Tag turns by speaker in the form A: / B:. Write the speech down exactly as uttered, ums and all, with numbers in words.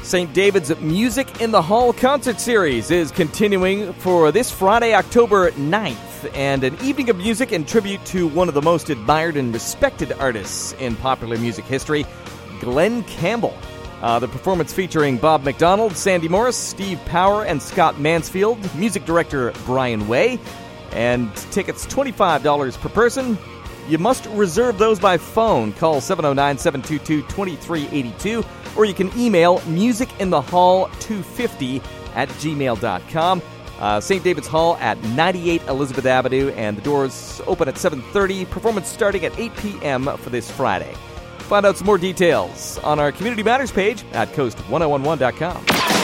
A: Saint David's Music in the Hall concert series is continuing for this Friday, October ninth, and an evening of music in tribute to one of the most admired and respected artists in popular music history, Glen Campbell. Uh, the performance featuring Bob McDonald, Sandy Morris, Steve Power, and Scott Mansfield, music director Brian Way, and tickets twenty-five dollars per person. You must reserve those by phone. Call seven oh nine, seven two two, two three eight two, or you can email musicinthehall two fifty at gmail dot com. Uh, Saint David's Hall at ninety-eight Elizabeth Avenue, and the doors open at seven thirty. Performance starting at eight p.m. for this Friday. Find out some more details on our Community Matters page at coast ten eleven dot com.